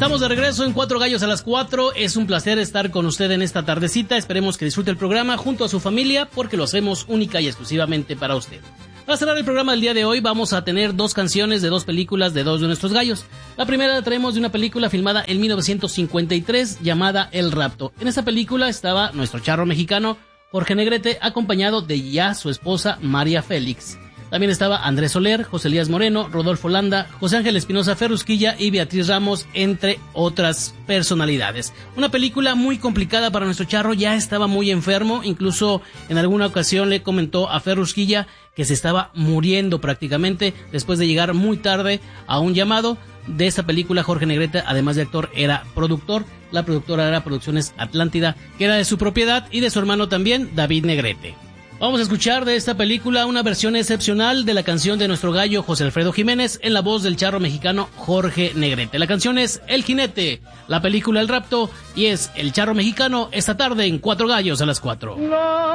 Estamos de regreso en Cuatro Gallos a las 4. Es un placer estar con usted en esta tardecita. Esperemos que disfrute el programa junto a su familia porque lo hacemos única y exclusivamente para usted. Para cerrar el programa del día de hoy vamos a tener dos canciones de dos películas de dos de nuestros gallos. La primera la traemos de una película filmada en 1953 llamada El Rapto. En esta película estaba nuestro charro mexicano Jorge Negrete, acompañado de ya su esposa María Félix. También estaba Andrés Soler, José Elías Moreno, Rodolfo Landa, José Ángel Espinosa Ferrusquilla y Beatriz Ramos, entre otras personalidades. Una película muy complicada para nuestro charro, ya estaba muy enfermo, incluso en alguna ocasión le comentó a Ferrusquilla que se estaba muriendo prácticamente después de llegar muy tarde a un llamado. De esta película Jorge Negrete, además de actor, era productor. La productora era Producciones Atlántida, que era de su propiedad, y de su hermano también, David Negrete. Vamos a escuchar de esta película una versión excepcional de la canción de nuestro gallo José Alfredo Jiménez en la voz del charro mexicano Jorge Negrete. La canción es El Jinete, la película El Rapto, y es el charro mexicano esta tarde en Cuatro Gallos a las 4.